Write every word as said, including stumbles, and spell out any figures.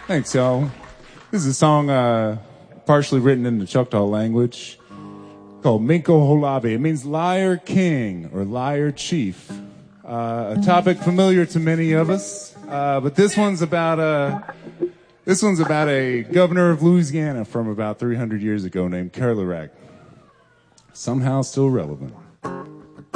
Thanks, y'all. This is a song uh, partially written in the Choctaw language called Minko Holabi. It means liar king or liar chief. Uh, a topic familiar to many of us, uh, but this one's about a this one's about a governor of Louisiana from about three hundred years ago named Kerlarac. Somehow still relevant.